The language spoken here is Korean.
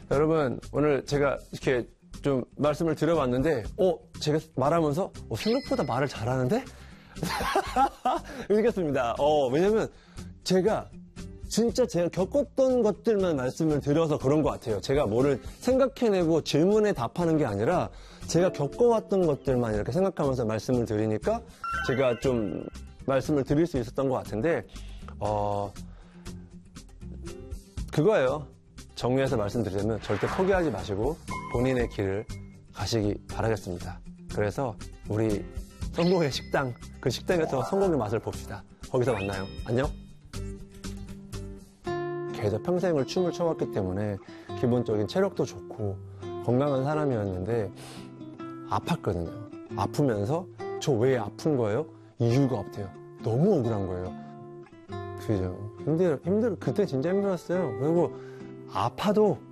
여러분, 오늘 제가 이렇게 좀 말씀을 드려봤는데, 제가 말하면서, 생각보다 말을 잘하는데? 이렇겠습니다. 왜냐면, 진짜 제가 겪었던 것들만 말씀을 드려서 그런 것 같아요. 제가 뭐를 생각해내고 질문에 답하는 게 아니라, 제가 겪어왔던 것들만 이렇게 생각하면서 말씀을 드리니까, 제가 좀 말씀을 드릴 수 있었던 것 같은데, 그거예요. 정리해서 말씀드리자면 절대 포기하지 마시고 본인의 길을 가시기 바라겠습니다. 그래서 우리 성공의 식당, 그 식당에서 성공의 맛을 봅시다. 거기서 만나요. 안녕. 계속 평생을 춤을 춰왔기 때문에 기본적인 체력도 좋고 건강한 사람이었는데 아팠거든요. 아프면서 저 왜 아픈 거예요? 이유가 없대요. 너무 억울한 거예요. 그죠. 그때 진짜 힘들었어요. 그리고 아파도